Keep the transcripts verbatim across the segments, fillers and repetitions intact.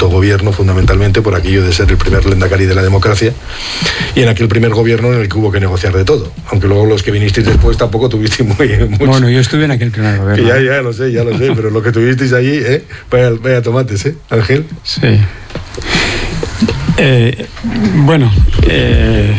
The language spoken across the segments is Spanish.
autogobierno, fundamentalmente por aquello de ser el primer lehendakari de la democracia, y en aquel primer gobierno en el que hubo que negociar de todo, aunque luego los que vinisteis después tampoco tuvisteis muy mucho. Bueno, yo estuve en aquel primer gobierno. Que ya, ya lo sé, ya lo sé, pero lo que tuvisteis allí, ¿eh? Vaya, vaya tomates, ¿eh, Ángel? Sí. Eh, bueno, eh,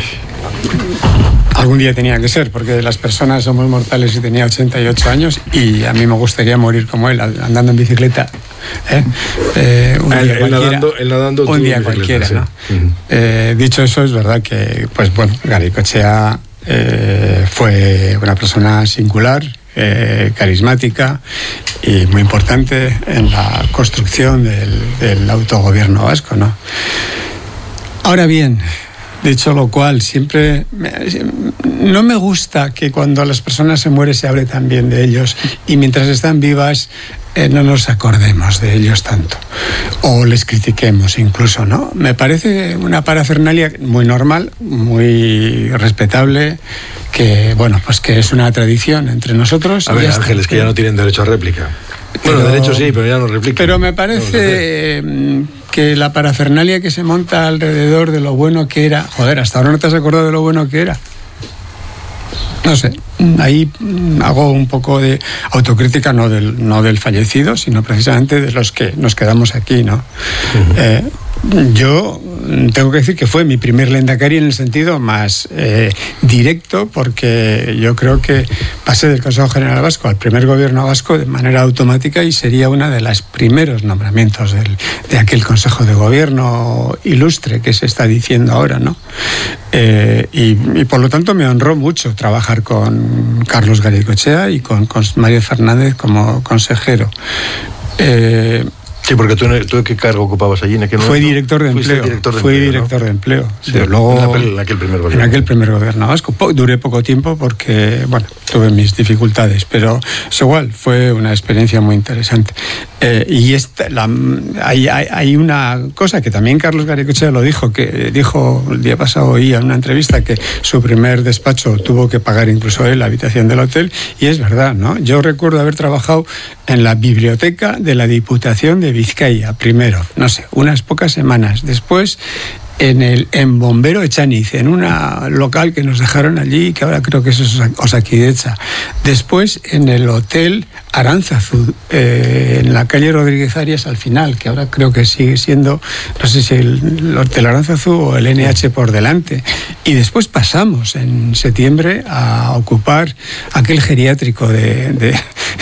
algún día tenía que ser, porque las personas somos mortales, y tenía ochenta y ocho años y a mí me gustaría morir como él, andando en bicicleta. ¿eh? Eh, un ah, día el, cualquiera, nadando, el nadando un día cualquiera, sí. ¿no? Uh-huh. eh, dicho eso, es verdad que, pues bueno, Garaikoetxea eh, fue una persona singular, eh, carismática y muy importante en la construcción del, del autogobierno vasco, ¿no? Ahora bien, dicho lo cual, siempre me, no me gusta que cuando las personas se mueren se hable tan bien de ellos, y mientras están vivas eh, no nos acordemos de ellos tanto o les critiquemos incluso, ¿no? Me parece una parafernalia muy normal, muy respetable, que bueno, pues que es una tradición entre nosotros. A ver, Ángeles, que ya no tienen derecho a réplica. Bueno, Pero, derecho sí, pero ya no replican. Pero me parece eh, que la parafernalia que se monta alrededor de lo bueno que era... Joder, hasta ahora no te has acordado de lo bueno que era. No sé, ahí hago un poco de autocrítica, no del, no del fallecido, sino precisamente de los que nos quedamos aquí, ¿no? Uh-huh. Eh, yo tengo que decir que fue mi primer lehendakari en el sentido más eh, directo, porque yo creo que pasé del Consejo General Vasco al primer gobierno vasco de manera automática, y sería uno de los primeros nombramientos del, de aquel Consejo de Gobierno ilustre que se está diciendo ahora, ¿no? Eh, y, y por lo tanto me honró mucho trabajar con Carlos Garaikoetxea y con, con Mario Fernández como consejero. Eh, Sí, porque tú, ¿tú qué cargo ocupabas allí en aquel momento? Fue director de empleo. Director de Fui empleo, director ¿no? de empleo. Sí, de luego, en, en aquel primer gobierno. En aquel primer gobierno vasco. Po, duré poco tiempo porque, bueno, tuve mis dificultades, pero es igual, fue una experiencia muy interesante. Eh, y esta, la, hay, hay, hay una cosa que también Carlos Garaikoetxea lo dijo, que dijo el día pasado, oí en una entrevista, que su primer despacho tuvo que pagar incluso él la habitación del hotel, y es verdad, ¿no? Yo recuerdo haber trabajado en la biblioteca de la Diputación de Vizcaya, primero, no sé, unas pocas semanas. Después, en el en Bombero Echaniz, en un local que nos dejaron allí, que ahora creo que es Osakidetza. Después, en el Hotel Aránzazu, eh, en la calle Rodríguez Arias al final, que ahora creo que sigue siendo, no sé si el, el Hotel Aránzazu o el N H por delante. Y después pasamos en septiembre a ocupar aquel geriátrico de, de,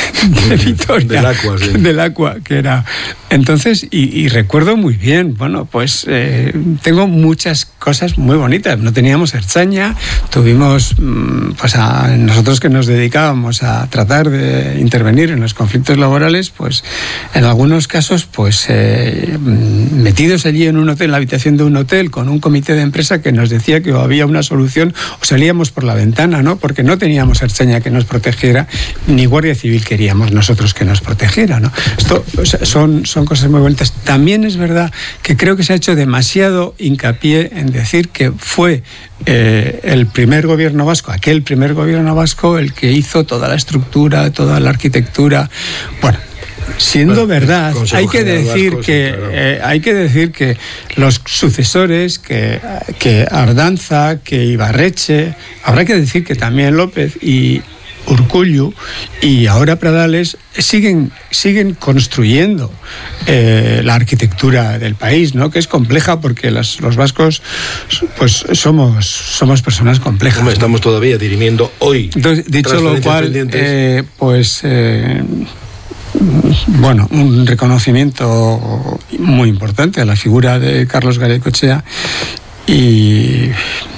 de Vitoria. Del Aqua, sí. Del Aqua, que era... Entonces, y, y recuerdo muy bien, bueno, pues eh, tengo muchas cosas muy bonitas. No teníamos Ertzaina, tuvimos, pues a nosotros que nos dedicábamos a tratar de intervenir en los conflictos laborales, pues en algunos casos, pues eh, metidos allí en un hotel, en la habitación de un hotel, con un comité de empresa que nos decía que o había una solución o salíamos por la ventana, ¿no? Porque no teníamos Ertzaina que nos protegiera, ni Guardia Civil queríamos nosotros que nos protegiera, ¿no? Esto, o sea, son, son cosas muy bonitas. También es verdad que creo que se ha hecho demasiado hincapié en decir que fue eh, el primer gobierno vasco, aquel primer gobierno vasco, el que hizo toda la estructura, toda la arquitectura. Bueno, siendo bueno, verdad, hay que decir vasco, que sí, claro. eh, hay que decir que los sucesores, que, que Ardanza, que Ibarretxe, habrá que decir que también López y Urkullu y ahora Pradales siguen, siguen construyendo eh, la arquitectura del país, ¿no? Que es compleja porque las, los vascos pues somos, somos personas complejas. Hombre, estamos ¿no? todavía dirimiendo hoy. Entonces, dicho lo cual, eh, pues eh, bueno, un reconocimiento muy importante a la figura de Carlos Garaikoetxea y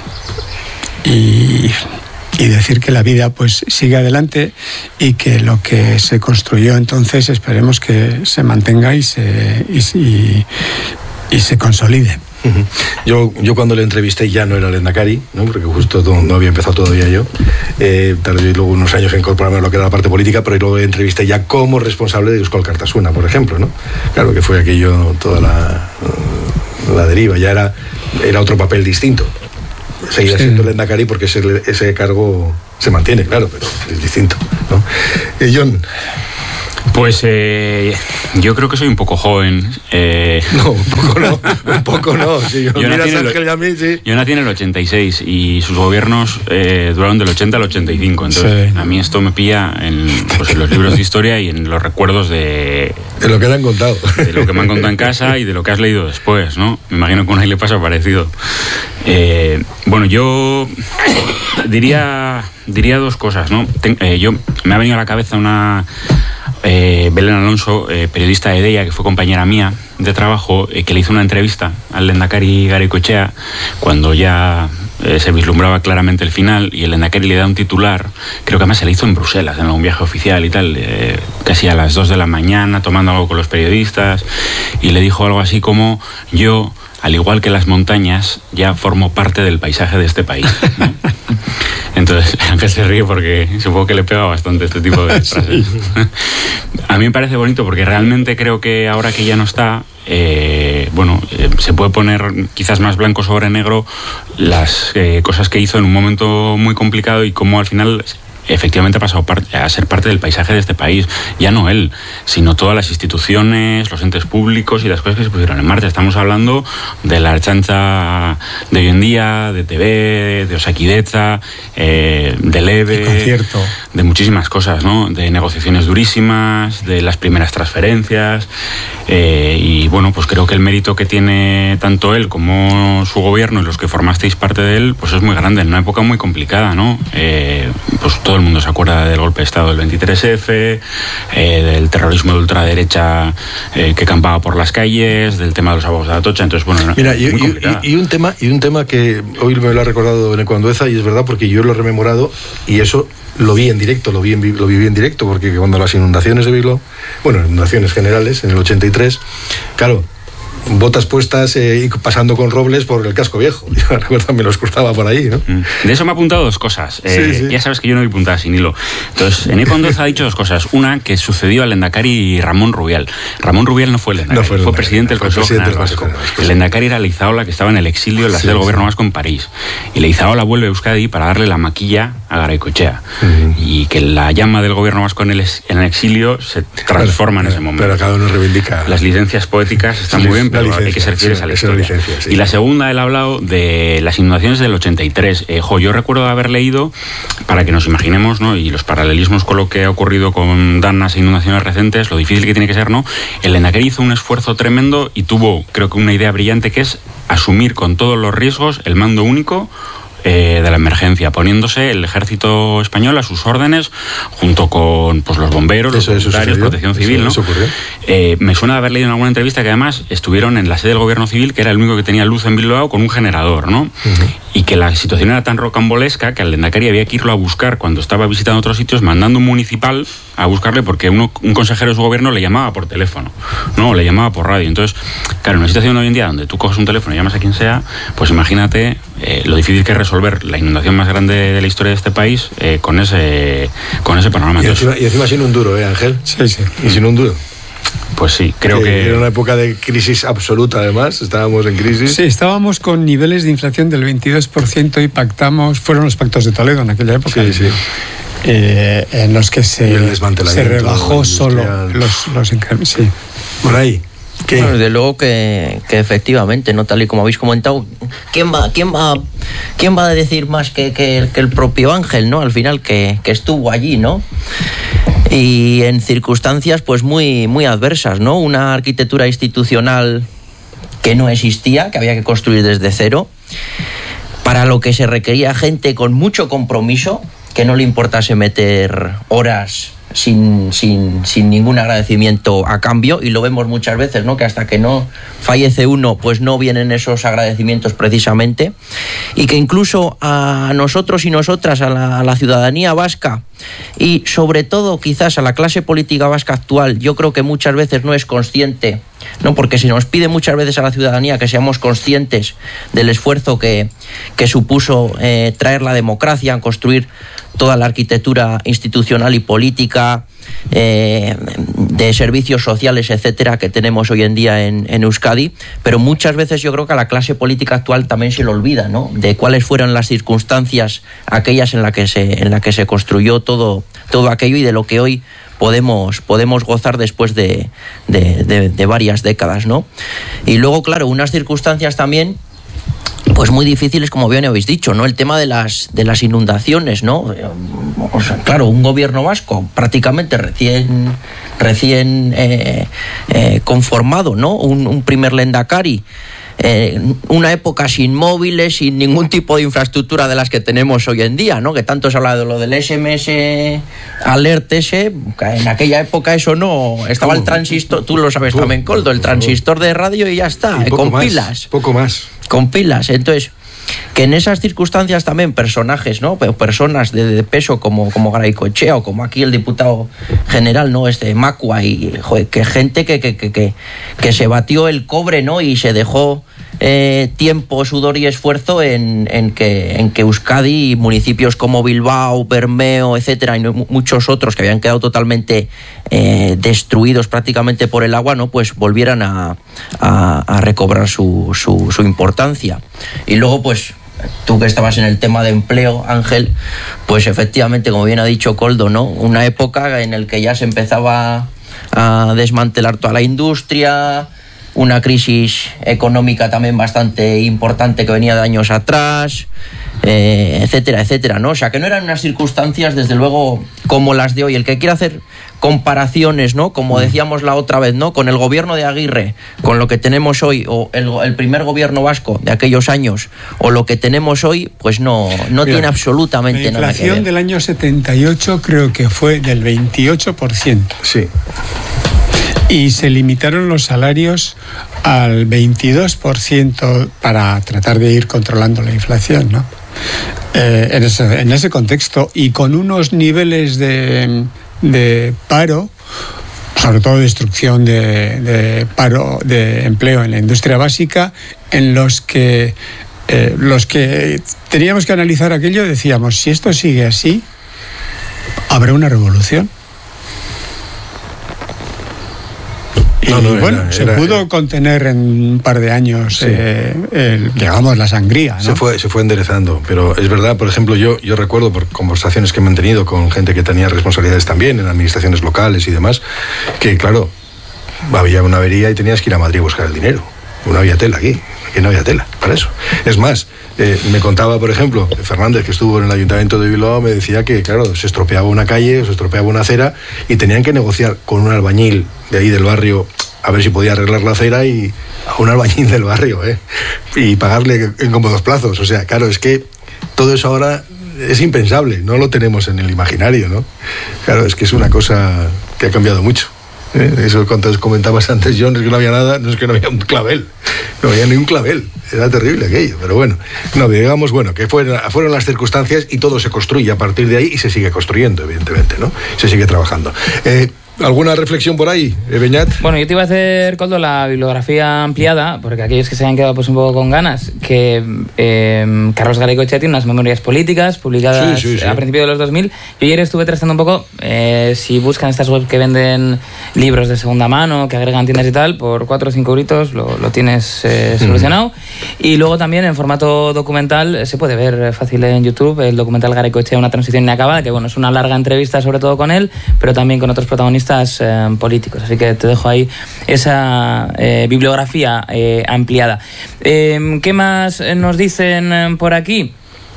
y y decir que la vida pues sigue adelante y que lo que se construyó entonces esperemos que se mantenga y se y, y, y se consolide. Uh-huh. Yo, yo cuando le entrevisté ya no era lehendakari, ¿no? Porque justo no, no había empezado todavía yo. Eh, tardé luego unos años en incorporarme a lo que era la parte política, pero luego le entrevisté ya como responsable de Eusko Alkartasuna, por ejemplo, ¿no? Claro que fue aquello, toda la, la deriva, ya era, era otro papel distinto. Seguirá sí. siendo lehendakari porque ese, ese cargo se mantiene, claro, pero es distinto, ¿no? Eh, John, Pues eh, yo creo que soy un poco joven. Eh... No, un poco no, un poco no. Si yo, yo, nací Ángel el, y a mí, sí. yo nací en el ochenta y seis y sus gobiernos eh, duraron del ochenta al ochenta y cinco. Entonces, sí. A mí esto me pilla en, pues, en los libros de historia y en los recuerdos de... De lo que te han contado. De lo que me han contado en casa y de lo que has leído después, ¿no? Me imagino que a Unai le pasa parecido. Eh, bueno, yo diría, diría dos cosas, ¿no? Ten, eh, yo, me ha venido a la cabeza una... Eh, Belén Alonso, eh, periodista de Deia, que fue compañera mía de trabajo, eh, que le hizo una entrevista al lehendakari Garaikoetxea cuando ya eh, se vislumbraba claramente el final, y el lehendakari le da un titular, creo que además se le hizo en Bruselas, en un viaje oficial y tal, eh, casi a las dos de la mañana, tomando algo con los periodistas, y le dijo algo así como: yo, al igual que las montañas, ya formo parte del paisaje de este país, ¿no? Entonces, Ángel se ríe porque supongo que le pega bastante este tipo de frases. Sí. A mí me parece bonito porque realmente creo que ahora que ya no está, eh, bueno, eh, se puede poner quizás más blanco sobre negro las eh, cosas que hizo en un momento muy complicado y cómo al final... efectivamente ha pasado a ser parte del paisaje de este país. Ya no él, sino todas las instituciones, los entes públicos y las cosas que se pusieron en marcha. Estamos hablando de la Ertzaintza de hoy en día, de T V, de Osakidetza, eh, del E B E, de muchísimas cosas, ¿no? De negociaciones durísimas, de las primeras transferencias. Eh, y bueno, pues creo que el mérito que tiene tanto él como su gobierno y los que formasteis parte de él, pues es muy grande, en una época muy complicada, ¿no? Eh, pues todo el mundo se acuerda del golpe de Estado del veintitrés efe, eh, del terrorismo de ultraderecha eh, que campaba por las calles, del tema de los abogados de Atocha. Entonces, bueno, mira, y, y, y, un tema, y un tema que hoy me lo ha recordado Eneko Andueza, y es verdad porque yo lo he rememorado y eso lo vi en directo, lo vi en, lo viví en directo, porque cuando las inundaciones de Bilbao, bueno, inundaciones generales en el ochenta y tres, claro, botas puestas eh, y pasando con robles por el casco viejo. Yo recuerdo, me los cruzaba por ahí, ¿no? De eso me ha apuntado dos cosas. Eh, sí, sí. Ya sabes que yo no voy puntada sin hilo. Entonces, Eneko Andueza ha dicho dos cosas. Una, que sucedió al lehendakari Ramón Rubial. Ramón Rubial no fue el lehendakari, no fue, el fue presidente del Consejo General Vasco. El lehendakari era Leizaola, que estaba en el exilio en la sede sí, del gobierno vasco en París. Y Leizaola vuelve a Euskadi para darle la maquilla a Garaikoetxea. Uh-huh. Y que la llama del gobierno vasco en el, en el exilio se transforma pero, en ese momento. Pero cada uno reivindica. Las licencias poéticas están sí, muy bien, pero hay que ser fieles. A la historia. Licencia, sí. Y la segunda, él ha hablado de las inundaciones del ochenta y tres. Eh, jo, yo recuerdo haber leído, para que nos imaginemos, ¿no? Y los paralelismos con lo que ha ocurrido con danas e inundaciones recientes, lo difícil que tiene que ser, ¿no? El lehendakari hizo un esfuerzo tremendo y tuvo, creo que una idea brillante, que es asumir con todos los riesgos el mando único Eh, de la emergencia, poniéndose el ejército español a sus órdenes junto con pues, los bomberos, los voluntarios, protección civil, ¿no? Eh, me suena de haber leído en alguna entrevista que además estuvieron en la sede del gobierno civil, que era el único que tenía luz en Bilbao, con un generador, ¿no? Uh-huh. Y que la situación era tan rocambolesca que al lehendakari había que irlo a buscar cuando estaba visitando otros sitios, mandando un municipal a buscarle porque uno, un consejero de su gobierno le llamaba por teléfono, no, le llamaba por radio. Entonces, claro, en una situación de hoy en día donde tú coges un teléfono y llamas a quien sea, pues imagínate eh, lo difícil que es resolver la inundación más grande de la historia de este país eh, con ese con ese panorama. Y encima, y encima sin un duro, ¿eh, Ángel? Sí, sí. Y sin un duro. Pues sí, creo que, que... Era una época de crisis absoluta, además, estábamos en crisis. Sí, estábamos con niveles de inflación del veintidós por ciento y pactamos, fueron los pactos de Toledo en aquella época. Sí, sí. Eh, en los que se, se rebajó solo los, los incrementos. Sí. Por ahí. Bueno, desde luego que, que efectivamente, no tal y como habéis comentado, ¿quién va, quién va, quién va a decir más que, que, que el propio Ángel, ¿no? Al final que, que estuvo allí, ¿no? Y en circunstancias pues muy, muy adversas, ¿no? Una arquitectura institucional que no existía, que había que construir desde cero, para lo que se requería gente con mucho compromiso, que no le importase meter horas sin, sin, sin ningún agradecimiento a cambio, y lo vemos muchas veces, ¿no? Que hasta que no fallece uno, pues no vienen esos agradecimientos precisamente, y que incluso a nosotros y nosotras, a la, a la ciudadanía vasca, y sobre todo quizás a la clase política vasca actual, yo creo que muchas veces no es consciente, ¿no? Porque se nos pide muchas veces a la ciudadanía que seamos conscientes del esfuerzo que, que supuso eh, traer la democracia, construir toda la arquitectura institucional y política eh, de servicios sociales, etcétera, que tenemos hoy en día en, en Euskadi, pero muchas veces yo creo que a la clase política actual también se le olvida, ¿no?, de cuáles fueron las circunstancias aquellas en las que se, en la que se construyó todo, todo aquello y de lo que hoy podemos, podemos gozar después de, de, de, de varias décadas, ¿no? Y luego, claro, unas circunstancias también pues muy difíciles, como bien habéis dicho, ¿no? El tema de las de las inundaciones, ¿no? O sea, claro, un gobierno vasco prácticamente recién recién eh, eh, conformado, ¿no? Un, un primer lehendakari. Eh, una época sin móviles, sin ningún tipo de infraestructura de las que tenemos hoy en día, ¿no? Que tanto se habla de lo del ese eme ese alert ese, en aquella época eso no, estaba el transistor, tú lo sabes también, Coldo, el transistor de radio y ya está, y con más, pilas. Poco más. Con pilas, entonces que en esas circunstancias también personajes, ¿no? Personas de, de peso como, como Garaycoechea o como aquí el diputado general, ¿no? Este Macua y joder, que gente que, que, que, que, que se batió el cobre, ¿no? Y se dejó eh, tiempo, sudor y esfuerzo en, en, que, en que Euskadi y municipios como Bilbao, Bermeo, etcétera, y muchos otros que habían quedado totalmente eh, destruidos prácticamente por el agua, ¿no? Pues volvieran a, a, a recobrar su, su, su importancia. Y luego, pues, tú que estabas en el tema de empleo, Ángel, pues efectivamente, como bien ha dicho Coldo, ¿no? Una época en la que ya se empezaba a desmantelar toda la industria, una crisis económica también bastante importante que venía de años atrás, eh, etcétera, etcétera, ¿no? O sea, que no eran unas circunstancias, desde luego, como las de hoy. El que quiera hacer comparaciones, ¿no? Como decíamos la otra vez, ¿no? Con el gobierno de Aguirre, con lo que tenemos hoy, o el, el primer gobierno vasco de aquellos años, o lo que tenemos hoy, pues no, no Mira, tiene absolutamente nada que ver. La inflación del año setenta y ocho creo que fue del veintiocho por ciento. Sí. Y se limitaron los salarios al veintidós por ciento para tratar de ir controlando la inflación, ¿no? Eh, en, ese, en ese contexto, y con unos niveles de, de paro, sobre todo destrucción de, de paro de empleo en la industria básica, en los que eh, los que teníamos que analizar aquello decíamos, si esto sigue así, habrá una revolución. Y no, no, bueno, era, se era, pudo era, contener en un par de años, sí. eh, el, digamos, la sangría, ¿no? Se fue, se fue enderezando, pero es verdad, por ejemplo, yo, yo recuerdo por conversaciones que he mantenido con gente que tenía responsabilidades también en administraciones locales y demás, que claro, había una avería y tenías que ir a Madrid a buscar el dinero. No había tela aquí, aquí no había tela para eso. Es más, eh, me contaba, por ejemplo, Fernández, que estuvo en el Ayuntamiento de Bilbao, me decía que, claro, se estropeaba una calle, se estropeaba una acera y tenían que negociar con un albañil de ahí del barrio a ver si podía arreglar la acera, y a un albañil del barrio, ¿eh? Y pagarle en cómodos plazos. O sea, claro, es que todo eso ahora es impensable, no lo tenemos en el imaginario, ¿no? Claro, es que es una cosa que ha cambiado mucho. ¿Eh? Eso cuando comentabas antes, John, es que no había nada, no es que no había un clavel, no había ni un clavel, era terrible aquello, pero bueno, no, digamos, bueno, que fueron, fueron las circunstancias y todo se construye a partir de ahí y se sigue construyendo, evidentemente, ¿no? Se sigue trabajando. Eh, ¿Alguna reflexión por ahí, Beñat? Bueno, yo te iba a hacer, Coldo, la bibliografía ampliada, porque aquellos que se hayan quedado pues un poco con ganas, que eh, Carlos Garaycoechea tiene unas memorias políticas publicadas sí, sí, sí. a principios de los dos mil. Yo ayer estuve trazando un poco, eh, si buscan estas webs que venden libros de segunda mano, que agregan tiendas y tal, por cuatro o cinco euritos lo, lo tienes eh, solucionado. Mm. Y luego también en formato documental, se puede ver fácil en YouTube, el documental Garaycoechea, una transición inacabada, que bueno, es una larga entrevista sobre todo con él, pero también con otros protagonistas Eh, políticos, así que te dejo ahí esa eh, bibliografía eh, ampliada. Eh, ¿Qué más nos dicen por aquí?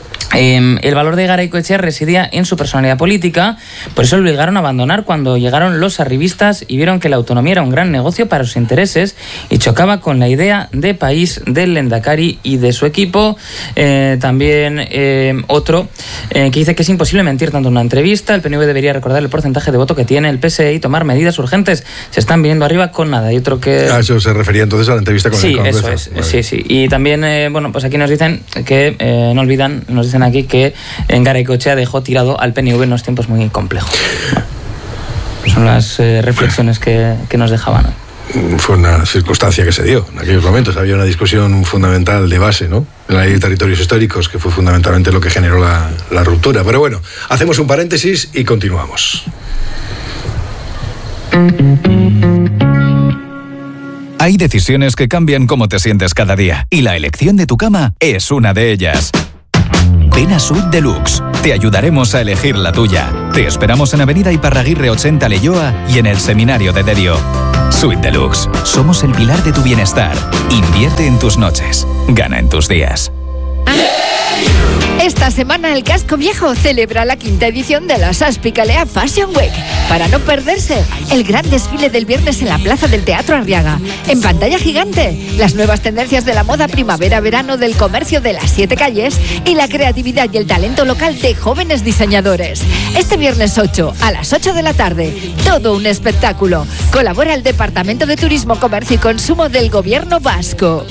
Eh, el valor de Garaycoechea residía en su personalidad política, por eso lo obligaron a abandonar cuando llegaron los arribistas y vieron que la autonomía era un gran negocio para sus intereses y chocaba con la idea de país del Lehendakari y de su equipo. Eh, también eh, otro eh, que dice que es imposible mentir tanto en una entrevista. El P N V debería recordar el porcentaje de voto que tiene el P S E y tomar medidas urgentes. Se están viniendo arriba con nada. Y otro que... Ah, eso se refería entonces a la entrevista con sí, el Congreso. Sí, eso es. Sí, sí. Y también, eh, bueno, pues aquí nos dicen que, eh, no olvidan, nos dicen aquí que en Garaycoechea dejó tirado al P N V en unos tiempos muy complejos. Son las eh, reflexiones que, que nos dejaban hoy. Fue una circunstancia que se dio en aquellos momentos. Había una discusión fundamental de base, ¿no? En la ley de territorios históricos, que fue fundamentalmente lo que generó la, la ruptura. Pero bueno, hacemos un paréntesis y continuamos. Hay decisiones que cambian cómo te sientes cada día, y la elección de tu cama es una de ellas. Ven a Suite Deluxe. Te ayudaremos a elegir la tuya. Te esperamos en Avenida Iparraguirre ochenta Leioa y en el Seminario de Derio. Suite Deluxe. Somos el pilar de tu bienestar. Invierte en tus noches. Gana en tus días. Esta semana el Casco Viejo celebra la quinta edición de la Saspicalea Fashion Week. Para no perderse, el gran desfile del viernes en la Plaza del Teatro Arriaga. En pantalla gigante, las nuevas tendencias de la moda primavera-verano del comercio de las siete calles y la creatividad y el talento local de jóvenes diseñadores. Este viernes ocho, a las ocho de la tarde, todo un espectáculo. Colabora el Departamento de Turismo, Comercio y Consumo del Gobierno Vasco.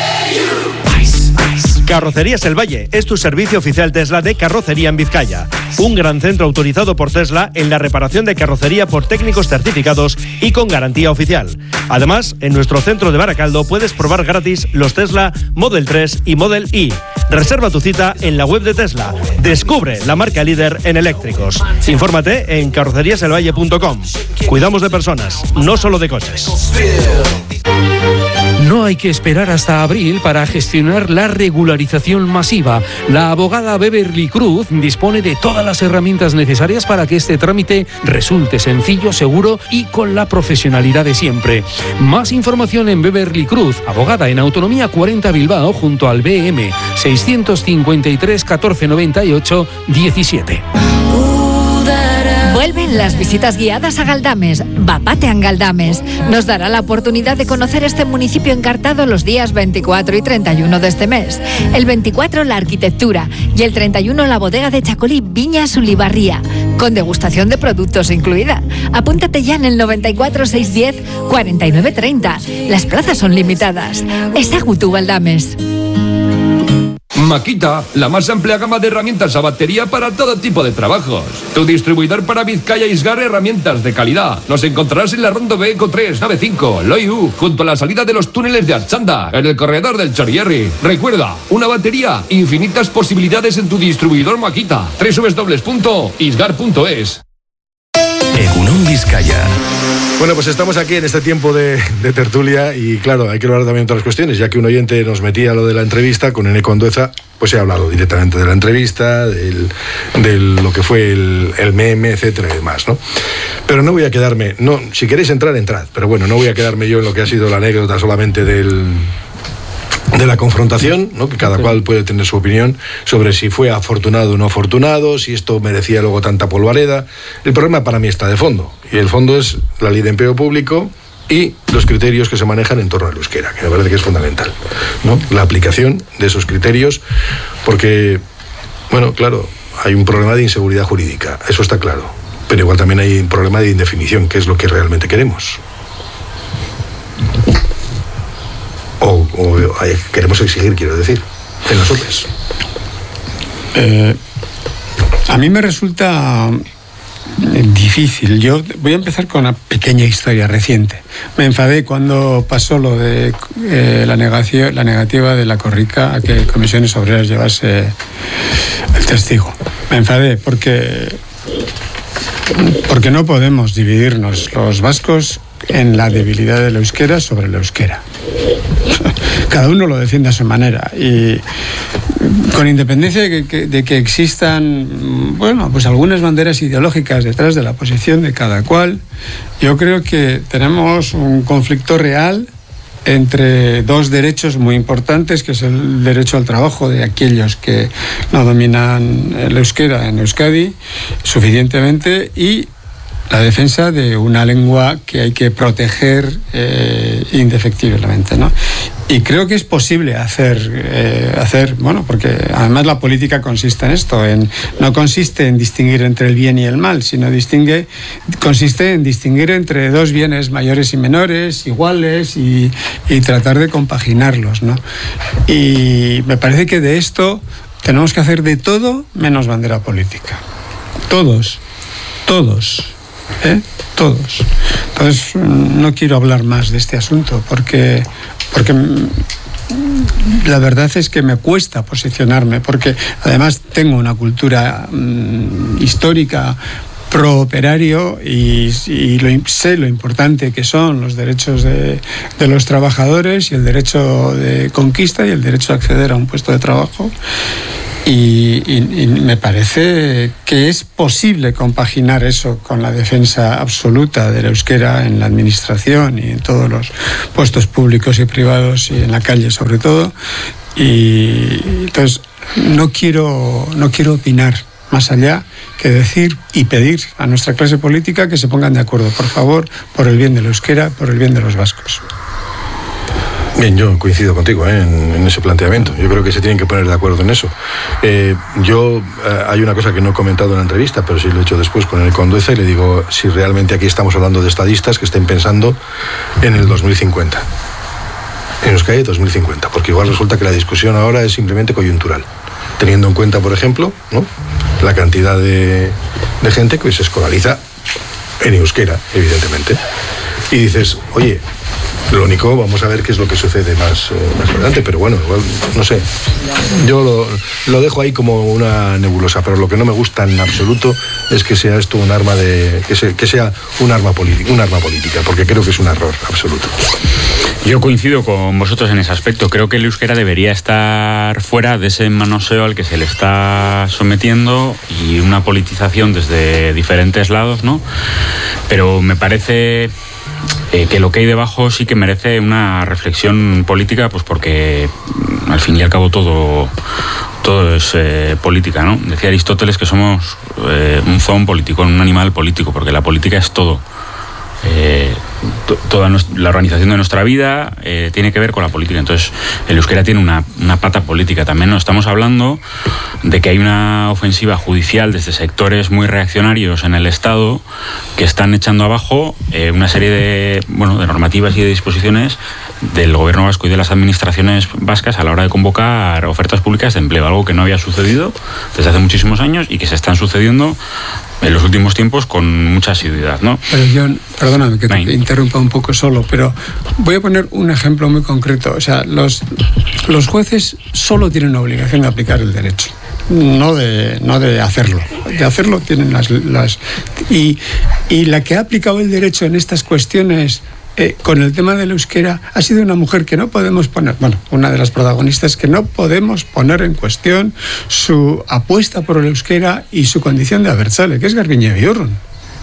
Carrocerías El Valle es tu servicio oficial Tesla de carrocería en Vizcaya. Un gran centro autorizado por Tesla en la reparación de carrocería por técnicos certificados y con garantía oficial. Además, en nuestro centro de Baracaldo puedes probar gratis los Tesla Model tres y Model Y. Reserva tu cita en la web de Tesla. Descubre la marca líder en eléctricos. Infórmate en carrocerías el valle punto com. Cuidamos de personas, no solo de coches. No hay que esperar hasta abril para gestionar la regularización masiva. La abogada Beverly Cruz dispone de todas las herramientas necesarias para que este trámite resulte sencillo, seguro y con la profesionalidad de siempre. Más información en Beverly Cruz, abogada en Autonomía cuarenta Bilbao, junto al B M seiscientos cincuenta y tres catorce noventa y ocho diecisiete. Vuelven las visitas guiadas a Galdames. Bapatean Galdames. Nos dará la oportunidad de conocer este municipio encartado los días veinticuatro y treinta y uno de este mes. El veinticuatro la arquitectura y el treinta y uno la bodega de Chacolí Viñas Ulibarría, con degustación de productos incluida. Apúntate ya en el noventa y cuatro seiscientos diez cuarenta y nueve treinta. Las plazas son limitadas. Ezagutu Galdames. Makita, la más amplia gama de herramientas a batería para todo tipo de trabajos. Tu distribuidor para Vizcaya y Isgar, herramientas de calidad. Nos encontrarás en la Rondo B Eco tres, nave cinco, Loiu, junto a la salida de los túneles de Archanda, en el corredor del Chorierri. Recuerda, una batería, infinitas posibilidades en tu distribuidor Makita. doble u doble u doble u punto isgar punto es. Egunon Vizcaya. Bueno, pues estamos aquí en este tiempo de, de tertulia y claro, hay que hablar también de otras cuestiones, ya que un oyente nos metía lo de la entrevista con Eneco Andueza, pues he hablado directamente de la entrevista, del, de lo que fue el, el meme, etcétera y demás, ¿no? Pero no voy a quedarme, no, si queréis entrar, entrad, pero bueno, no voy a quedarme yo en lo que ha sido la anécdota solamente del... de la confrontación, ¿no? Que cada cual puede tener su opinión sobre si fue afortunado o no afortunado, si esto merecía luego tanta polvareda. El problema para mí está de fondo, y el fondo es la ley de empleo público y los criterios que se manejan en torno al euskera, que me parece que es fundamental, ¿no? La aplicación de esos criterios, porque, bueno, claro, hay un problema de inseguridad jurídica, eso está claro, pero igual también hay un problema de indefinición, que es lo que realmente queremos. O, o queremos exigir, quiero decir, en las O P Es. Eh, a mí me resulta difícil. Yo voy a empezar con una pequeña historia reciente. Me enfadé cuando pasó lo de eh, la, negación, la negativa de la Corrica a que Comisiones Obreras llevase el testigo. Me enfadé porque, porque no podemos dividirnos los vascos en la debilidad del euskera sobre el euskera. Cada uno lo defiende a su manera y con independencia de que, que, de que existan, bueno, pues algunas banderas ideológicas detrás de la posición de cada cual, yo creo que tenemos un conflicto real entre dos derechos muy importantes, que es el derecho al trabajo de aquellos que no dominan el euskera en Euskadi suficientemente y la defensa de una lengua que hay que proteger eh, indefectiblemente, ¿no? Y creo que es posible hacer, eh, hacer, bueno, porque además la política consiste en esto, en, no consiste en distinguir entre el bien y el mal, sino distingue, consiste en distinguir entre dos bienes mayores y menores, iguales, y, y tratar de compaginarlos, ¿no? Y me parece que de esto tenemos que hacer de todo menos bandera política. Todos, todos. ¿Eh? Todos. Entonces no quiero hablar más de este asunto porque, porque la verdad es que me cuesta posicionarme, porque además tengo una cultura mmm, histórica prooperario y, y lo, sé lo importante que son los derechos de, de los trabajadores y el derecho de conquista y el derecho a acceder a un puesto de trabajo. Y, y, y me parece que es posible compaginar eso con la defensa absoluta del euskera en la administración y en todos los puestos públicos y privados y en la calle sobre todo. Y entonces no quiero, no quiero opinar más allá que decir y pedir a nuestra clase política que se pongan de acuerdo, por favor, por el bien del euskera, por el bien de los vascos. Bien, yo coincido contigo ¿eh? en, en ese planteamiento. Yo creo que se tienen que poner de acuerdo en eso. Eh, yo, eh, hay una cosa que no he comentado en la entrevista, pero sí lo he hecho después con el Condueza y le digo si realmente aquí estamos hablando de estadistas que estén pensando en el dos mil cincuenta. En Euskadi dos mil cincuenta, porque igual resulta que la discusión ahora es simplemente coyuntural, teniendo en cuenta, por ejemplo, ¿no? la cantidad de, de gente que se escolariza en euskera, evidentemente. Y dices, oye, lo único, vamos a ver qué es lo que sucede más, eh, más adelante, pero bueno, igual, no sé. Yo lo, lo dejo ahí como una nebulosa, pero lo que no me gusta en absoluto es que sea esto un arma de. que, se, que sea un arma política, un arma política, porque creo que es un error absoluto. Yo coincido con vosotros en ese aspecto. Creo que el euskera debería estar fuera de ese manoseo al que se le está sometiendo y una politización desde diferentes lados, ¿no? Pero me parece eh, que lo que hay debajo sí que merece una reflexión política, pues porque al fin y al cabo todo, todo es eh, política, ¿no? Decía Aristóteles que somos eh, un zoon político, un animal político, porque la política es todo. Eh, to, toda nuestra, la organización de nuestra vida eh, tiene que ver con la política. Entonces el euskera tiene una, una pata política también, ¿no? Estamos hablando de que hay una ofensiva judicial desde sectores muy reaccionarios en el Estado que están echando abajo eh, una serie de, bueno, de normativas y de disposiciones del gobierno vasco y de las administraciones vascas a la hora de convocar ofertas públicas de empleo, algo que no había sucedido desde hace muchísimos años y que se están sucediendo en los últimos tiempos con mucha asiduidad, ¿no? Pero John, perdóname que te Nein. interrumpa un poco solo, pero voy a poner un ejemplo muy concreto. O sea, los, los jueces solo tienen la obligación de aplicar el derecho, no de, no de hacerlo. De hacerlo tienen las... las y, y la que ha aplicado el derecho en estas cuestiones Eh, con el tema del euskera ha sido una mujer que no podemos poner, bueno, una de las protagonistas que no podemos poner en cuestión su apuesta por el euskera y su condición de abertzale, que es Garbiñe Biurrun,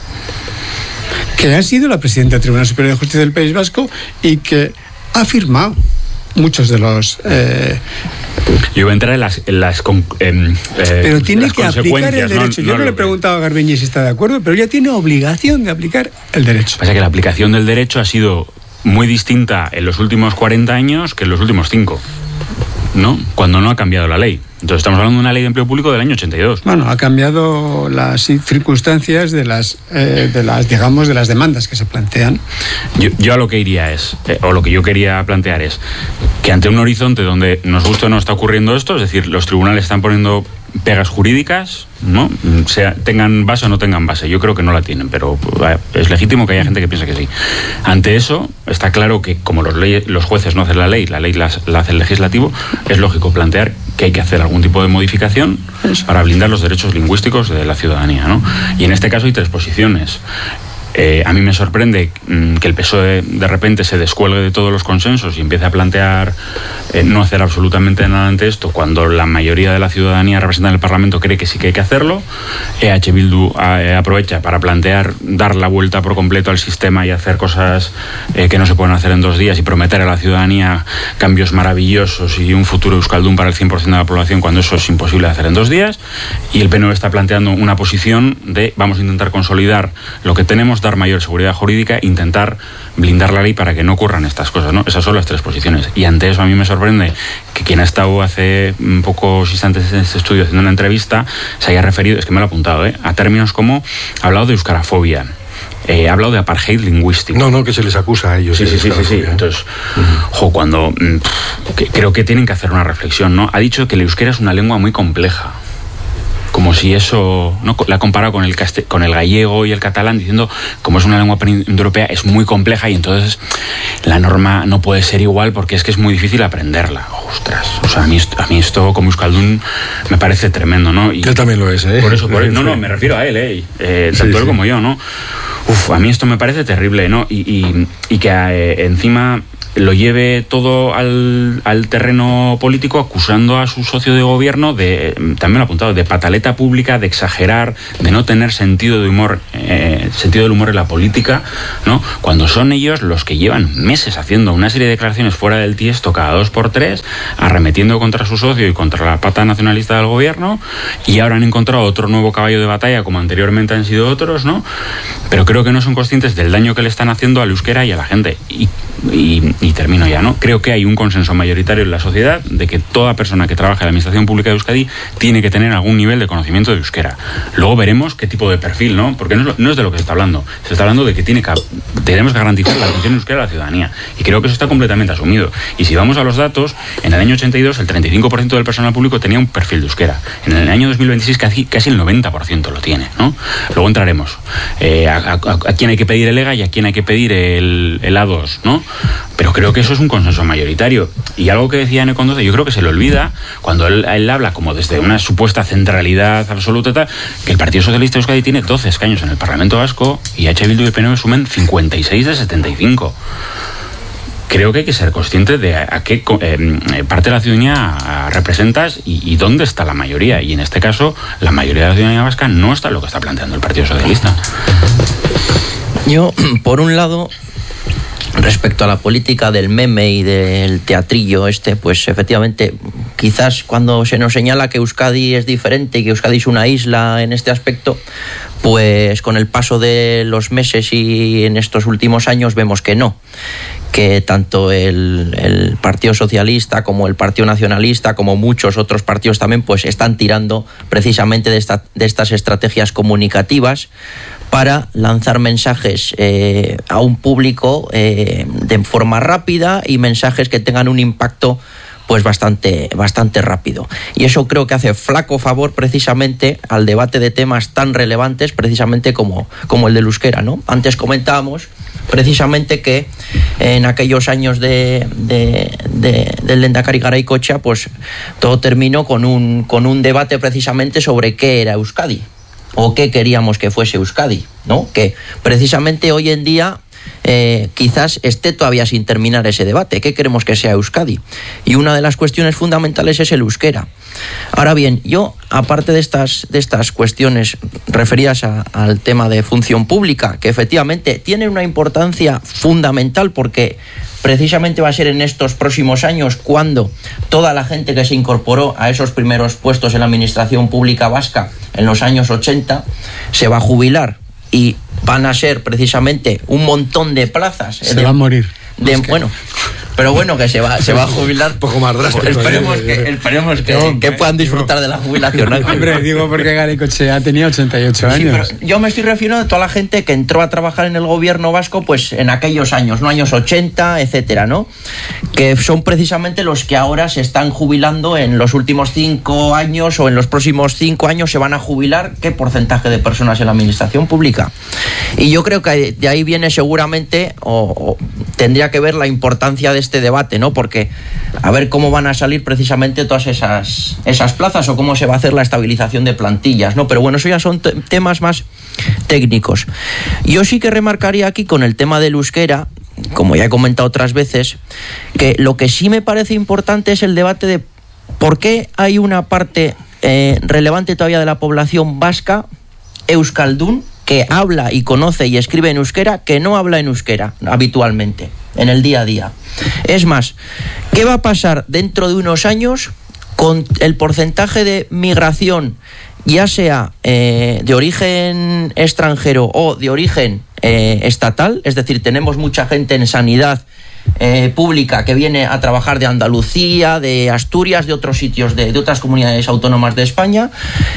que ha sido la presidenta del Tribunal Superior de Justicia del País Vasco y que ha firmado muchos de los... Eh, Yo voy a entrar en las, en las eh, pero tiene las que aplicar el derecho. No, Yo no, no le he preguntado a Garbiñe si está de acuerdo, pero ella tiene obligación de aplicar el derecho. Pasa que la aplicación del derecho ha sido muy distinta en los últimos cuarenta años que en los últimos cinco, ¿no? Cuando no ha cambiado la ley. Entonces estamos hablando de una ley de empleo público del año ochenta y dos. Bueno, ha cambiado las circunstancias de las, eh, de las digamos, de las demandas que se plantean. Yo, yo a lo que iría es, eh, o lo que yo quería plantear es, que ante un horizonte donde nos gusta o no está ocurriendo esto, es decir, los tribunales están poniendo pegas jurídicas, ¿no? Sea, tengan base o no tengan base. Yo creo que no la tienen, pero es legítimo que haya gente que piense que sí. Ante eso, está claro que como los, leyes, los jueces no hacen la ley, la ley la, la hace el legislativo, es lógico plantear que hay que hacer algún tipo de modificación para blindar los derechos lingüísticos de la ciudadanía, ¿no? Y en este caso hay tres posiciones. Eh, a mí me sorprende mmm, que el P S O E de repente se descuelgue de todos los consensos y empiece a plantear eh, no hacer absolutamente nada ante esto, cuando la mayoría de la ciudadanía representada en el Parlamento cree que sí que hay que hacerlo. E H Bildu eh, aprovecha para plantear dar la vuelta por completo al sistema y hacer cosas eh, que no se pueden hacer en dos días y prometer a la ciudadanía cambios maravillosos y un futuro euskaldun para el cien por ciento de la población, cuando eso es imposible de hacer en dos días. Y el P N V está planteando una posición de vamos a intentar consolidar lo que tenemos, dar mayor seguridad jurídica, intentar blindar la ley para que no ocurran estas cosas, ¿no? Esas son las tres posiciones. Y ante eso a mí me sorprende que quien ha estado hace pocos instantes en este estudio haciendo una entrevista se haya referido, es que me lo he apuntado, ¿eh?, a términos como ha hablado de euskarafobia, eh, ha hablado de apartheid lingüístico. No, no, que se les acusa a ellos. Sí, sí, sí, sí, sí. Entonces, uh-huh. jo, cuando pff, que, creo que tienen que hacer una reflexión, ¿no? Ha dicho que el euskera es una lengua muy compleja. Como como si eso, ¿no? La ha comparado con el, caste, con el gallego y el catalán, diciendo como es una lengua indoeuropea es muy compleja y entonces la norma no puede ser igual porque es que es muy difícil aprenderla. Ostras, o sea, a mí, a mí esto como euskaldun me parece tremendo, ¿no? Y él también lo es, ¿eh? Por eso, por eso no, no, me refiero a él, ¿eh? eh tanto sí, él sí. como yo, ¿no? Uf, a mí esto me parece terrible, ¿no? Y, y, y que eh, encima lo lleve todo al, al terreno político acusando a su socio de gobierno de, también lo he apuntado, de pataleta pública, de exagerar, de no tener sentido de humor, eh, sentido del humor en la política, ¿no? Cuando son ellos los que llevan meses haciendo una serie de declaraciones fuera del tiesto cada dos por tres, arremetiendo contra su socio y contra la pata nacionalista del gobierno, y ahora han encontrado otro nuevo caballo de batalla como anteriormente han sido otros, ¿no? Pero creo que no son conscientes del daño que le están haciendo al euskera y a la gente. Y, y, y termino ya, ¿no? Creo que hay un consenso mayoritario en la sociedad de que toda persona que trabaja en la Administración Pública de Euskadi tiene que tener algún nivel de conocimiento de euskera. Luego veremos qué tipo de perfil, ¿no? Porque no es, no es de lo que se está hablando. Se está hablando de que, tiene que tenemos que garantizar la atención euskera a la ciudadanía. Y creo que eso está completamente asumido. Y si vamos a los datos, en el año ochenta y dos el treinta y cinco por ciento del personal público tenía un perfil de euskera. En el año dos mil veintiséis casi, casi el noventa por ciento lo tiene, ¿no? Luego entraremos. Eh, a, a, a quién hay que pedir el E G A y a quién hay que pedir el, el A dos, ¿no? Pero creo que eso es un consenso mayoritario. Y algo que decía Ene Kondoza, yo creo que se le olvida cuando él, él habla como desde una supuesta centralidad absoluta, tal, que el Partido Socialista de Euskadi tiene doce escaños en el Parlamento Vasco y H. Bildu y el P N V sumen cincuenta y seis de setenta y cinco. Creo que hay que ser consciente de a, a qué eh, parte de la ciudadanía representas y, y dónde está la mayoría. Y en este caso, la mayoría de la ciudadanía vasca no está en lo que está planteando el Partido Socialista. Yo, por un lado, respecto a la política del meme y del teatrillo este, pues efectivamente, quizás cuando se nos señala que Euskadi es diferente y que Euskadi es una isla en este aspecto, pues con el paso de los meses y en estos últimos años vemos que no, que tanto el, el Partido Socialista como el Partido Nacionalista, como muchos otros partidos también, pues están tirando precisamente de, esta, de estas estrategias comunicativas para lanzar mensajes eh, a un público eh, de forma rápida y mensajes que tengan un impacto pues bastante, bastante rápido. Y eso creo que hace flaco favor precisamente al debate de temas tan relevantes precisamente como, como el del euskera, ¿no? Antes comentábamos precisamente que en aquellos años de, de, de, del Lehendakari Garaikoetxea, pues todo terminó con un, con un debate precisamente sobre qué era Euskadi o qué queríamos que fuese Euskadi, ¿no? Que precisamente hoy en día Eh, quizás esté todavía sin terminar ese debate. ¿Qué queremos que sea Euskadi? Y una de las cuestiones fundamentales es el euskera. Ahora bien, yo, aparte de estas, de estas cuestiones referidas a, al tema de función pública, que efectivamente tienen una importancia fundamental porque precisamente va a ser en estos próximos años cuando toda la gente que se incorporó a esos primeros puestos en la administración pública vasca en los años ochenta se va a jubilar y van a ser precisamente un montón de plazas. Se de, va a morir. De, bueno, pero bueno, que se va, se va a jubilar. Un poco más drástico. Esperemos que, esperemos que, no, que puedan disfrutar de la jubilación. Hombre, digo porque Garaikoetxea tenía ochenta y ocho años. Sí, pero yo me estoy refiriendo a toda la gente que entró a trabajar en el gobierno vasco pues en aquellos años, ¿no? Años ochenta, etcétera, ¿no? Que son precisamente los que ahora se están jubilando en los últimos cinco años o en los próximos cinco años se van a jubilar. ¿Qué porcentaje de personas en la administración pública? Y yo creo que de ahí viene seguramente o, o tendría que ver la importancia de este debate, ¿no? Porque a ver cómo van a salir precisamente todas esas, esas plazas o cómo se va a hacer la estabilización de plantillas, ¿no? Pero bueno, eso ya son t- temas más técnicos. Yo sí que remarcaría aquí con el tema del euskera, como ya he comentado otras veces, que lo que sí me parece importante es el debate de por qué hay una parte eh, relevante todavía de la población vasca, euskaldun, que habla y conoce y escribe en euskera, que no habla en euskera habitualmente, en el día a día. Es más, ¿qué va a pasar dentro de unos años con el porcentaje de migración, ya sea eh, de origen extranjero o de origen eh, estatal? Es decir, tenemos mucha gente en sanidad Eh, pública que viene a trabajar de Andalucía, de Asturias, de otros sitios, de, de otras comunidades autónomas de España,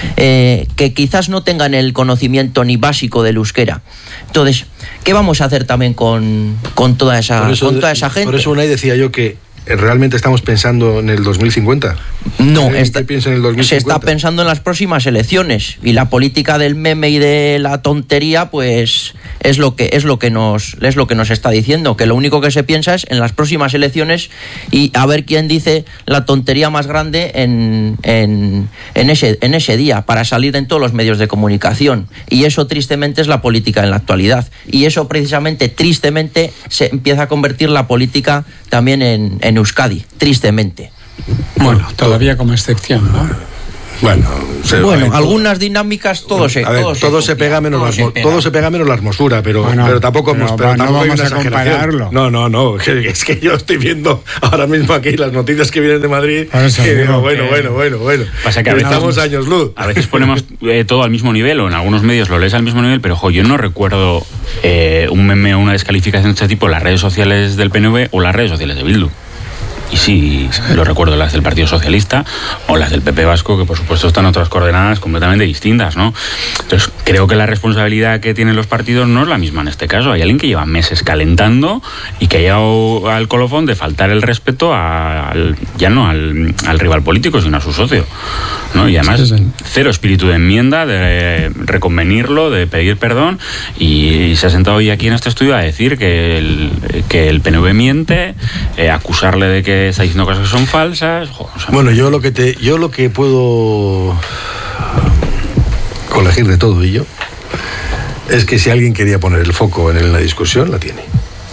eh, que quizás no tengan el conocimiento ni básico del euskera. Entonces, ¿qué vamos a hacer también con, con, toda, esa, eso, con toda esa gente? Por eso Unai decía yo que ¿realmente estamos pensando en el dos mil cincuenta? No, ¿Qué está, piensa en el dos mil cincuenta? Se está pensando en las próximas elecciones, y la política del meme y de la tontería pues es lo que es lo que nos es lo que nos está diciendo, que lo único que se piensa es en las próximas elecciones y a ver quién dice la tontería más grande en, en, en ese en ese día para salir en todos los medios de comunicación, y eso tristemente es la política en la actualidad, y eso precisamente tristemente se empieza a convertir la política también en, en Euskadi, tristemente. Bueno, todavía como excepción, ¿no? Bueno, se, bueno todo, algunas dinámicas todo se, a ver, todo, todo, se, se, pega menos todo, la, se pega. todo se pega menos la hermosura, pero, bueno, pero tampoco, pero, pero no tampoco hay vamos una a exageración. compararlo. No, no, no, es que yo estoy viendo ahora mismo aquí las noticias que vienen de Madrid y digo, bueno, bueno, bueno, bueno. Pasa que a veces, estamos años luz. A veces ponemos eh, todo al mismo nivel, o en algunos medios lo lees al mismo nivel, pero jo, yo no recuerdo eh, un meme o una descalificación de este tipo en las redes sociales del P N V o las redes sociales de Bildu. Y sí, lo recuerdo, las del Partido Socialista o las del P P Vasco, que por supuesto están otras coordenadas completamente distintas, ¿no? Entonces, creo que la responsabilidad que tienen los partidos no es la misma en este caso. Hay alguien que lleva meses calentando y que ha llegado al colofón de faltar el respeto a, al, ya no al, al rival político, sino a su socio, ¿no? Y además, sí, sí. cero espíritu de enmienda, de reconvenirlo, de pedir perdón, y se ha sentado hoy aquí en este estudio a decir que el, que el P N V miente, eh, acusarle de que está diciendo cosas que son falsas. Jo, o sea, bueno, yo lo que te, yo lo que puedo colegir de todo ello es que si alguien quería poner el foco en la discusión, la tiene.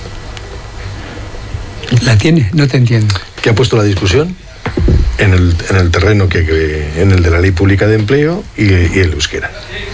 ¿La tiene? No te entiendo. ¿Qué ha puesto la discusión? En el, en el terreno que, que en el de la ley pública de empleo y, y el euskera.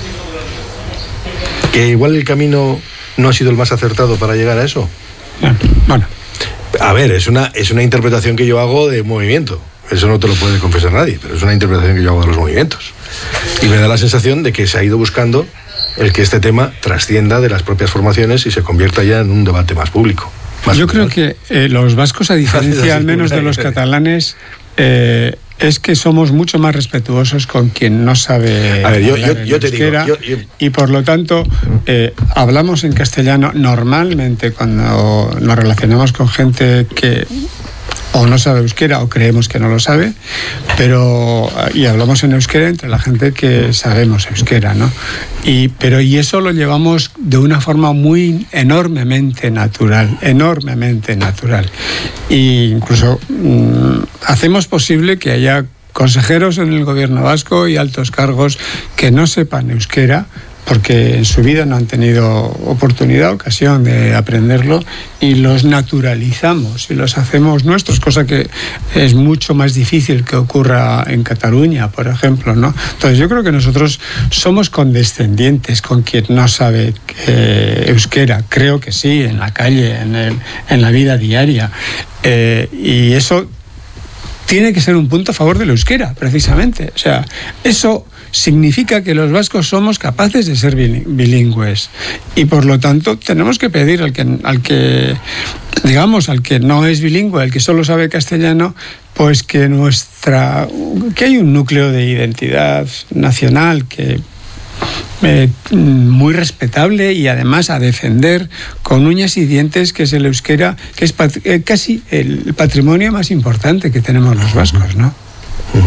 Que igual el camino no ha sido el más acertado para llegar a eso. Bueno. A ver, es una, es una interpretación que yo hago de movimiento. Eso no te lo puede confesar nadie, pero es una interpretación que yo hago de los movimientos. Y me da la sensación de que se ha ido buscando el que este tema trascienda de las propias formaciones y se convierta ya en un debate más público. Más yo cultural. creo que eh, los vascos, a diferencia al menos de los catalanes, eh, es que somos mucho más respetuosos con quien no sabe a ver, yo, yo, yo, yo te digo, yo, yo... y por lo tanto eh, hablamos en castellano normalmente cuando nos relacionamos con gente que o no sabe euskera o creemos que no lo sabe, pero y hablamos en euskera entre la gente que sabemos euskera, ¿no? Y pero y eso lo llevamos de una forma muy enormemente natural, enormemente natural. E incluso mmm, hacemos posible que haya consejeros en el gobierno vasco y altos cargos que no sepan euskera, porque en su vida no han tenido oportunidad, ocasión de aprenderlo, y los naturalizamos y los hacemos nuestros, cosa que es mucho más difícil que ocurra en Cataluña, por ejemplo, ¿no? Entonces yo creo que nosotros somos condescendientes con quien no sabe eh, euskera, creo que sí, en la calle, en, el, en la vida diaria, eh, y eso tiene que ser un punto a favor del euskera, precisamente. O sea, eso significa que los vascos somos capaces de ser bilingües y por lo tanto tenemos que pedir al que, al que digamos, al que no es bilingüe, al que solo sabe castellano, pues que nuestra, que hay un núcleo de identidad nacional que Eh, muy respetable y además a defender con uñas y dientes, que es el euskera, que es pat- eh, casi el patrimonio más importante que tenemos los vascos, ¿no? Uh-huh.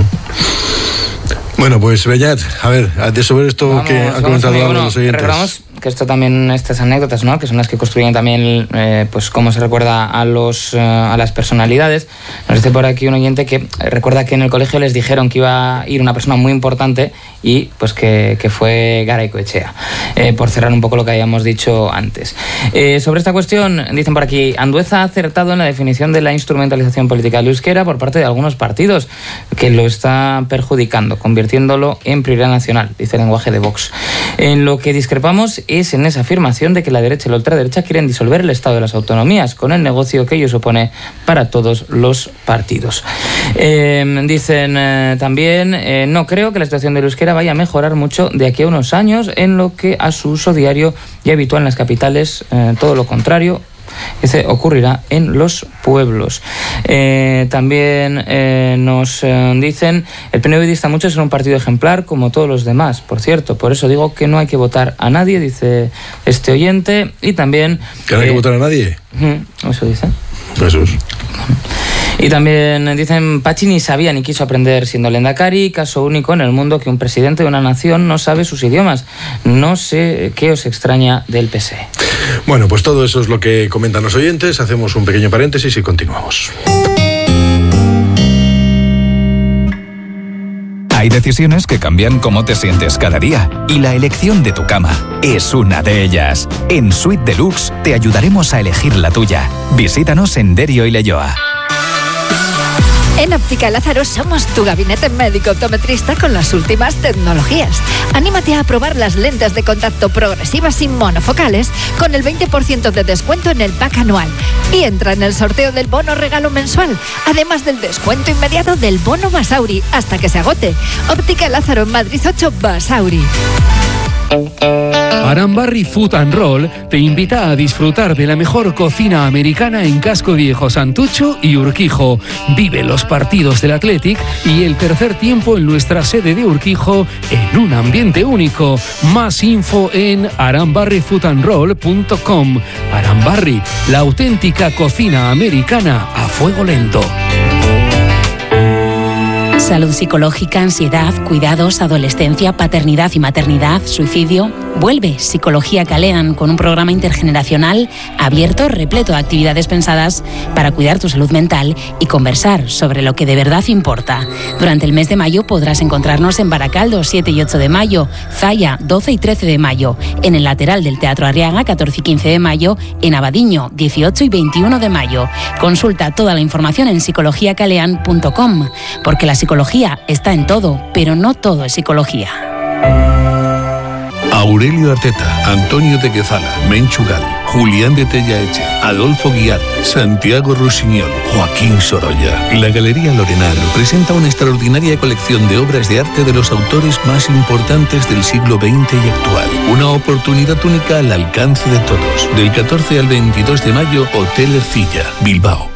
Bueno, pues Beñat, a ver, de sobre esto vamos, que han comentado muy, bueno, los oyentes. Recordamos que esto también, estas anécdotas, ¿no?, que son las que construyen también eh, pues cómo se recuerda a los eh, a las personalidades. Nos dice por aquí un oyente que recuerda que en el colegio les dijeron que iba a ir una persona muy importante y pues que, que fue Garaikoetxea, eh, por cerrar un poco lo que habíamos dicho antes. Eh, sobre esta cuestión, dicen por aquí, Andueza ha acertado en la definición de la instrumentalización política del euskera por parte de algunos partidos, que lo está perjudicando, convirtiéndolo en prioridad nacional, dice el lenguaje de Vox. En lo que discrepamos es en esa afirmación de que la derecha y la ultraderecha quieren disolver el Estado de las autonomías, con el negocio que ello supone para todos los partidos. Eh, dicen eh, también, eh, no creo que la situación del euskera vaya a mejorar mucho de aquí a unos años en lo que a su uso diario y habitual en las capitales, eh, todo lo contrario, ese ocurrirá en los pueblos. Eh, también eh, nos eh, dicen, el P N V dista mucho de ser un partido ejemplar como todos los demás, por cierto, por eso digo que no hay que votar a nadie, dice este oyente. Y también ¿que no hay eh, que votar a nadie? Uh, eso dice Jesús. Y también dicen, Pachi ni sabía ni quiso aprender siendo Lehendakari, caso único en el mundo que un presidente de una nación no sabe sus idiomas. No sé qué os extraña del P S E. Bueno, pues todo eso es lo que comentan los oyentes. Hacemos un pequeño paréntesis y continuamos. Hay decisiones que cambian cómo te sientes cada día y la elección de tu cama es una de ellas. En Suite Deluxe te ayudaremos a elegir la tuya. Visítanos en Derio y Leioa. En Óptica Lázaro somos tu gabinete médico optometrista con las últimas tecnologías. Anímate a probar las lentes de contacto progresivas y monofocales con el veinte por ciento de descuento en el pack anual. Y entra en el sorteo del bono regalo mensual, además del descuento inmediato del bono Basauri, hasta que se agote. Óptica Lázaro en Madrid ocho, Basauri. Arambarri Food and Roll te invita a disfrutar de la mejor cocina americana en Casco Viejo, Santucho y Urquijo. Vive los partidos del Athletic y el tercer tiempo en nuestra sede de Urquijo en un ambiente único. Más info en arambarri food and roll punto com. Arambarri, la auténtica cocina americana a fuego lento. Salud psicológica, ansiedad, cuidados, adolescencia, paternidad y maternidad, suicidio. Vuelve Psicología Calean con un programa intergeneracional abierto, repleto de actividades pensadas para cuidar tu salud mental y conversar sobre lo que de verdad importa. Durante el mes de mayo podrás encontrarnos en Baracaldo, siete y ocho de mayo, Zaya, doce y trece de mayo, en el lateral del Teatro Arriaga, catorce y quince de mayo, en Abadiño, dieciocho y veintiuno de mayo. Consulta toda la información en psicología calean punto com, porque la psicología está en todo, pero no todo es psicología. Aurelio Arteta, Antonio de Quezala, Menchu Gali, Julián de Tellaeche, Adolfo Guiar, Santiago Rusiñol, Joaquín Sorolla. La Galería Lorenar presenta una extraordinaria colección de obras de arte de los autores más importantes del siglo veinte y actual. Una oportunidad única al alcance de todos. Del catorce al veintidós de mayo, Hotel Ercilla, Bilbao.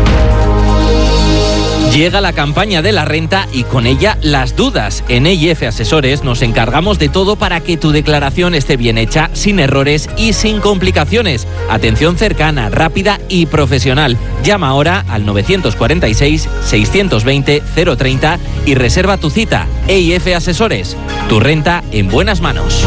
Llega la campaña de la renta y con ella las dudas. En E I F Asesores nos encargamos de todo para que tu declaración esté bien hecha, sin errores y sin complicaciones. Atención cercana, rápida y profesional. Llama ahora al novecientos cuarenta y seis, seiscientos veinte, cero treinta y reserva tu cita. E I F Asesores, tu renta en buenas manos.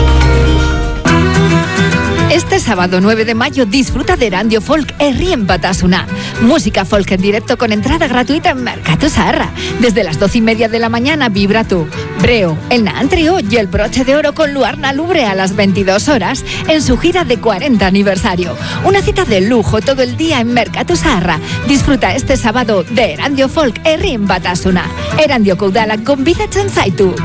Este sábado nueve de mayo disfruta de Erandio Folk Herrien Batasuna. Música folk en directo con entrada gratuita en Mercatu Zaharra. Desde las doce y media de la mañana vibra tú, Breo, el Nahán Trio y el Broche de Oro con Luarna Lubre a las veintidós horas en su gira de cuarenta aniversario. Una cita de lujo todo el día en Mercatu Zaharra. Disfruta este sábado de Erandio Folk Herrien Batasuna. Erandio Koudala con Vida Chanzaitu.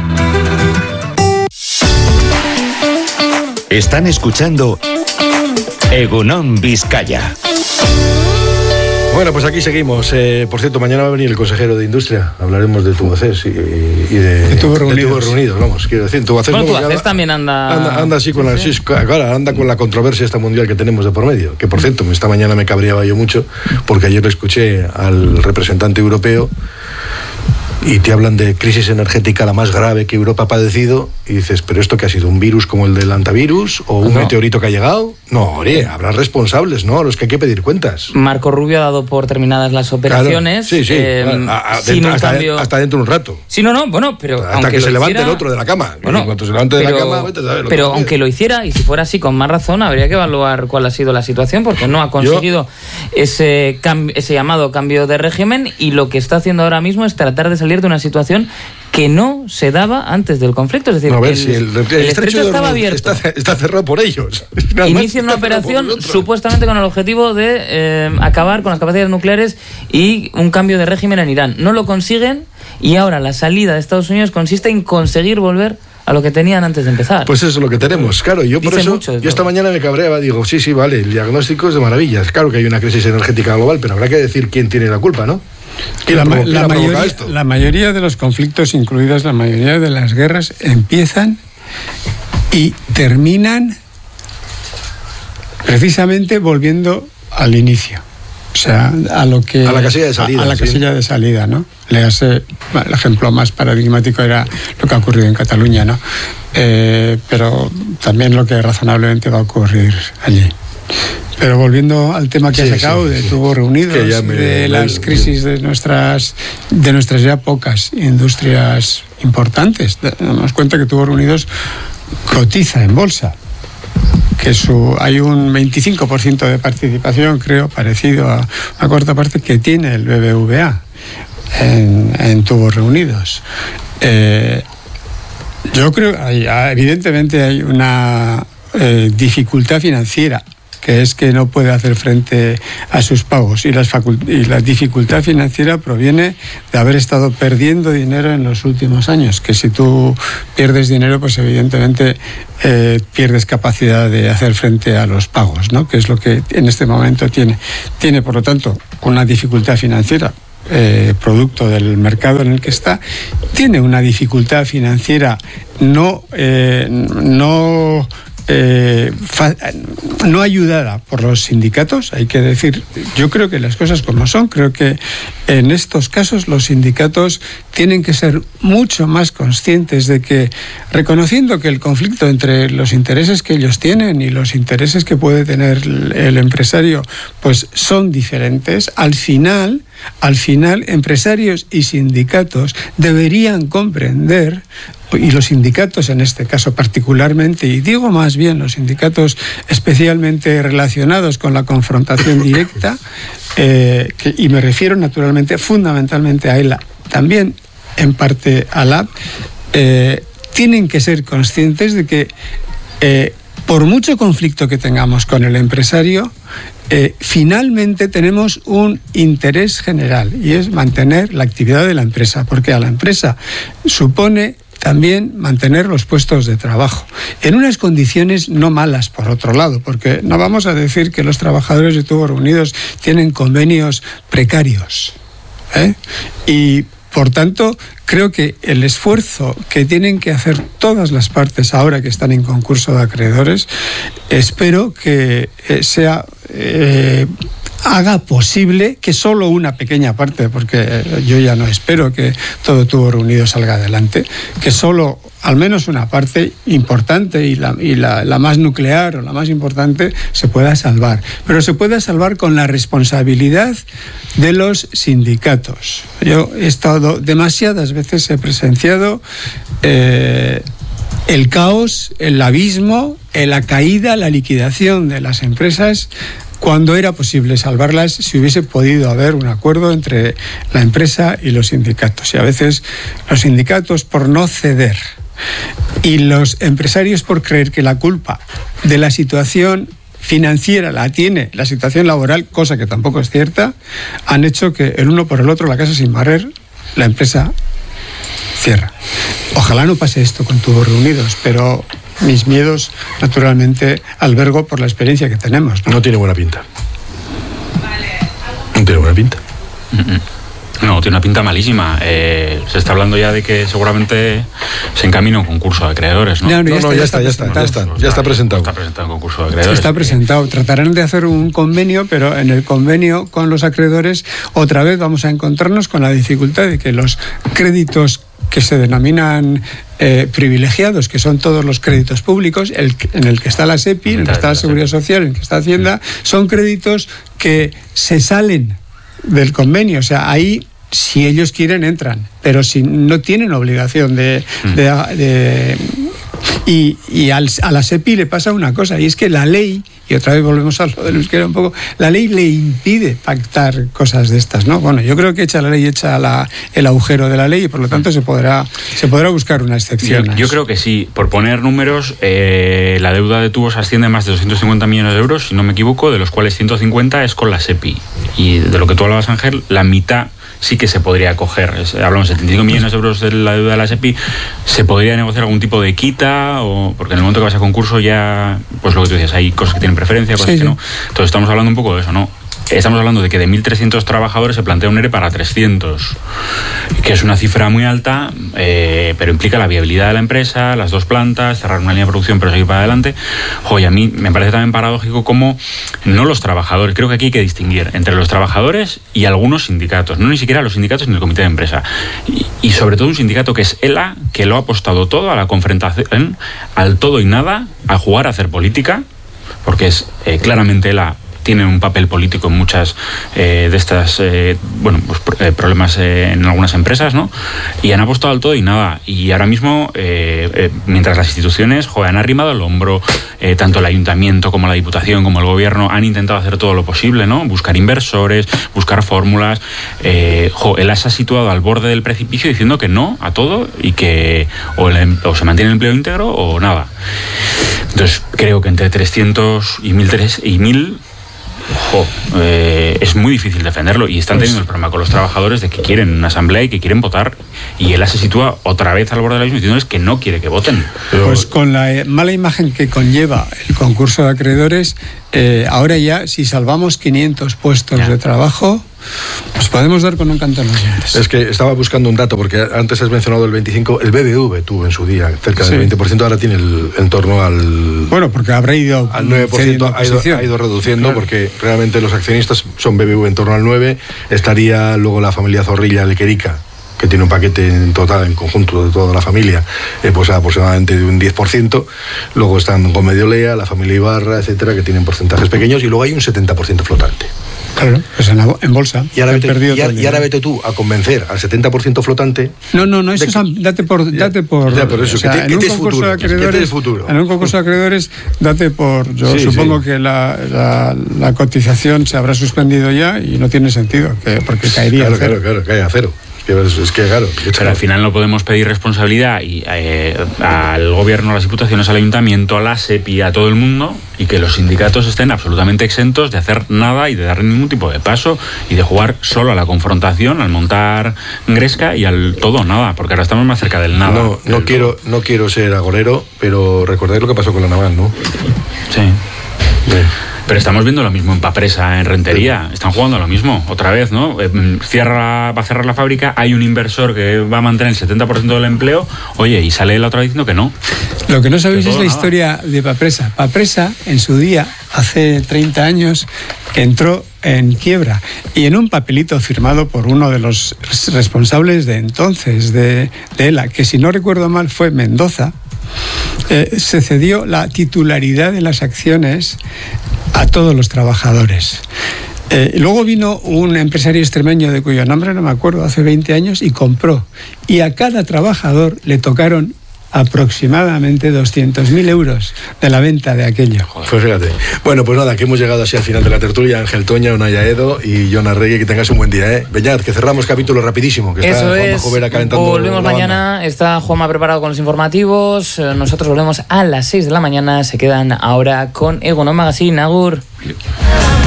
Están escuchando Egunon Vizcaya. Bueno, pues aquí seguimos. Eh, por cierto, mañana va a venir el consejero de Industria. Hablaremos de Tubacés y, y de, de tubos reunidos. De tubos reunidos, vamos, quiero decir. Tubacés, bueno, no, Tubacés también anda... Anda, anda así con la, sí. Sí, claro, anda con la controversia esta mundial que tenemos de por medio. Que por cierto, esta mañana me cabreaba yo mucho porque ayer le escuché al representante europeo y te hablan de crisis energética la más grave que Europa ha padecido y dices, ¿pero esto qué ha sido? ¿Un virus como el del antivirus? ¿O un no. meteorito que ha llegado? No, oye, habrá responsables, ¿no? A los que hay que pedir cuentas. Marco Rubio ha dado por terminadas las operaciones. Claro, sí, sí. Eh, a, a, dentro, hasta, cambio... hasta dentro de un rato. Sí, no, no, bueno, pero... Hasta que se levante hiciera... el otro de la cama. Bueno, cuando se levante pero, de la cama, vete a saber lo Pero que aunque lo hiciera, y si fuera así, con más razón, habría que evaluar cuál ha sido la situación, porque no ha conseguido Yo... ese, cam... ese llamado cambio de régimen, y lo que está haciendo ahora mismo es tratar de salir de una situación que no se daba antes del conflicto. Es decir, no, a ver, el, si el, el, el estrecho, estrecho estaba abierto. Está, está cerrado por ellos. Inician una operación supuestamente con el objetivo de eh, acabar con las capacidades nucleares y un cambio de régimen en Irán. No lo consiguen y ahora la salida de Estados Unidos consiste en conseguir volver a lo que tenían antes de empezar. Pues eso es lo que tenemos, claro. Yo por eso, mucho, yo esta mañana me cabreaba, digo, sí, sí, vale, el diagnóstico es de maravillas. Claro que hay una crisis energética global, pero habrá que decir quién tiene la culpa, ¿no? La, la, la, mayoría, esto? la mayoría de los conflictos, incluidas la mayoría de las guerras, empiezan y terminan precisamente volviendo al inicio. O sea, a lo que... A la casilla de salida. A, a la sí. casilla de salida, ¿no? Le hace, el ejemplo más paradigmático era lo que ha ocurrido en Cataluña, ¿no? Eh, pero también lo que razonablemente va a ocurrir allí. Pero volviendo al tema que Sí, has sacado sí, de sí. tubos reunidos, Que ya me- de me- las crisis de nuestras de nuestras ya pocas industrias importantes, damos cuenta que tubos reunidos cotiza en bolsa, que su, hay un veinticinco por ciento de participación, creo, parecido a una cuarta parte que tiene el B B V A en, en tubos reunidos. Eh, yo creo, hay, evidentemente hay una eh, dificultad financiera, que es que no puede hacer frente a sus pagos. Y, las facult- y la dificultad financiera proviene de haber estado perdiendo dinero en los últimos años, que si tú pierdes dinero, pues evidentemente eh, pierdes capacidad de hacer frente a los pagos, ¿no? Que es lo que en este momento tiene. Tiene, por lo tanto, una dificultad financiera. Eh, producto del mercado en el que está, tiene una dificultad financiera no, eh, no Eh, fa- no ayudada por los sindicatos, hay que decir, yo creo que las cosas como son, creo que en estos casos los sindicatos tienen que ser mucho más conscientes de que, reconociendo que el conflicto entre los intereses que ellos tienen y los intereses que puede tener el empresario, pues son diferentes, al final, al final empresarios y sindicatos deberían comprender, y los sindicatos en este caso particularmente, y digo más bien los sindicatos especialmente relacionados con la confrontación directa, eh, que, y me refiero naturalmente fundamentalmente a ELA, también en parte a L A B, eh, tienen que ser conscientes de que eh, por mucho conflicto que tengamos con el empresario, eh, finalmente tenemos un interés general, y es mantener la actividad de la empresa, porque a la empresa supone también mantener los puestos de trabajo en unas condiciones no malas, por otro lado, porque no vamos a decir que los trabajadores de tubos reunidos tienen convenios precarios, ¿eh? Y por tanto, creo que el esfuerzo que tienen que hacer todas las partes ahora que están en concurso de acreedores, espero que eh, sea eh, haga posible que solo una pequeña parte, porque yo ya no espero que todo Tubos Reunidos salga adelante, que solo al menos una parte importante y, la, y la, la más nuclear o la más importante se pueda salvar, pero se pueda salvar con la responsabilidad de los sindicatos. Yo he estado demasiadas veces, he presenciado eh, el caos, el abismo, la caída, la liquidación de las empresas cuando era posible salvarlas, si hubiese podido haber un acuerdo entre la empresa y los sindicatos. Y a veces los sindicatos, por no ceder, y los empresarios por creer que la culpa de la situación financiera la tiene la situación laboral, cosa que tampoco es cierta, han hecho que el uno por el otro, la casa sin barrer, la empresa cierra. Ojalá no pase esto con Tubos Reunidos, pero mis miedos, naturalmente, albergo por la experiencia que tenemos. No, no tiene buena pinta. No tiene buena pinta. No, tiene una pinta malísima. Eh, se está hablando ya de que seguramente se encamina un concurso de acreedores, ¿no? No, no, No, no, ya está, ya está, ya está, ya está presentado. Está presentado un concurso de acreedores. Está presentado. Tratarán de hacer un convenio, pero en el convenio con los acreedores otra vez vamos a encontrarnos con la dificultad de que los créditos que se denominan eh, privilegiados, que son todos los créditos públicos, el, en el que está la SEPI, en el que está la Seguridad Social, en el que está Hacienda, son créditos que se salen del convenio. O sea, ahí, si ellos quieren, entran, pero si no tienen obligación de... de, de y y al, a la SEPI le pasa una cosa, y es que la ley, y otra vez volvemos a lo del euskera un poco, la ley le impide pactar cosas de estas, ¿no? Bueno, yo creo que echa la ley, echa la, el agujero de la ley, y por lo tanto se podrá, se podrá buscar una excepción. Yo, yo creo que sí. Por poner números, eh, la deuda de tubos asciende a más de doscientos cincuenta millones de euros, si no me equivoco, de los cuales ciento cincuenta es con la SEPI. Y de lo que tú hablabas, Ángel, la mitad sí que se podría coger. Es, hablamos de setenta y cinco millones de euros de la deuda de la SEPI. Se podría negociar algún tipo de quita, o porque en el momento que vas a concurso ya, pues lo que tú decías, hay cosas que tienen preferencia, cosas Sí, que sí. no. Entonces estamos hablando un poco de eso, ¿no? Estamos hablando de que de mil trescientos trabajadores se plantea un ERE para trescientos, que es una cifra muy alta, eh, pero implica la viabilidad de la empresa, las dos plantas, cerrar una línea de producción pero seguir para adelante. Oye, a mí me parece también paradójico como no los trabajadores, creo que aquí hay que distinguir entre los trabajadores y algunos sindicatos, no ni siquiera los sindicatos ni el comité de empresa, y, y sobre todo un sindicato que es ELA, que lo ha apostado todo a la confrontación, al todo y nada, a jugar a hacer política. porque es eh, claramente la tienen un papel político en muchas eh, de estas eh, bueno pues, eh, problemas eh, en algunas empresas, ¿no? Y han apostado al todo y nada. Y ahora mismo, eh, eh, mientras las instituciones joder, han arrimado el hombro, eh, tanto el ayuntamiento como la diputación como el gobierno han intentado hacer todo lo posible, ¿no? Buscar inversores, buscar fórmulas. Eh, jo, él se ha situado al borde del precipicio diciendo que no a todo y que o, el, o se mantiene el empleo íntegro o nada. Entonces creo que entre trescientos y mil Jo, eh, es muy difícil defenderlo y están teniendo el problema con los trabajadores de que quieren una asamblea y que quieren votar, y él se sitúa otra vez al borde de la misma diciéndoles que no quiere que voten. Pero... Pues con la mala imagen que conlleva el concurso de acreedores, eh, ahora ya si salvamos quinientos puestos ya de trabajo, pues podemos dar con un canto en los dientes. Es que estaba buscando un dato, porque antes has mencionado el veinticinco, el B B V tuvo en su día cerca del sí. veinte por ciento, ahora tiene el, en torno al... Bueno, porque habrá ido... Al nueve por ciento ha ido, ha ido reduciendo, claro. Porque realmente los accionistas son B B V en torno al nueve por ciento, estaría luego la familia Zorrilla Lequerica, que tiene un paquete en total, en conjunto de toda la familia, eh, pues aproximadamente de un diez por ciento. Luego están Gómez de Olea, la familia Ibarra, etcétera, que tienen porcentajes pequeños, y luego hay un setenta por ciento flotante. Claro, pues en, la, en bolsa. Y ahora, vete, y, ahora, y ahora vete tú a convencer al setenta por ciento flotante. No, no, no, eso es, que, date por... Date por, ya, por eso, o sea, que te, en, que un concurso de acreedores, futuro. en un concurso de acreedores, date por... Yo sí, supongo sí. que la, la, la cotización se habrá suspendido ya y no tiene sentido, que, porque caería claro, a cero. Claro, claro, cae a cero. Es que claro, pero al final no podemos pedir responsabilidad y, eh, al gobierno, a las diputaciones, al ayuntamiento, a la SEPI, a todo el mundo, y que los sindicatos estén absolutamente exentos de hacer nada y de dar ningún tipo de paso y de jugar solo a la confrontación, al montar Gresca y al todo nada, porque ahora estamos más cerca del nada. No, no quiero, no quiero ser agorero, pero recordáis lo que pasó con la Naval, ¿no? Sí. Bien. Pero estamos viendo lo mismo en Papresa, en Rentería. Están jugando a lo mismo, otra vez, ¿no? Cierra, va a cerrar la fábrica, hay un inversor que va a mantener el setenta por ciento del empleo, oye, y sale la otra vez diciendo que no. Lo que no sabéis es la nada. historia de Papresa. Papresa, en su día, hace treinta años, entró en quiebra, y en un papelito firmado por uno de los responsables de entonces, de, de ELA, que si no recuerdo mal fue Mendoza, eh, se cedió la titularidad de las acciones a todos los trabajadores. Eh, luego vino un empresario extremeño de cuyo nombre no me acuerdo, hace veinte años, y compró. Y a cada trabajador le tocaron aproximadamente doscientos mil euros de la venta de aquello. Pues fíjate. Bueno, pues nada, que hemos llegado así al final de la tertulia. Ángel Toña, Onaya Edo y Jon Arregui, que tengas un buen día, ¿eh? Beñat, que cerramos capítulo rapidísimo, que Eso está es. Juanma Jovera calentando. Volvemos mañana, está Juanma preparado con los informativos, nosotros volvemos a las seis de la mañana, se quedan ahora con Egunon Magazine. Agur.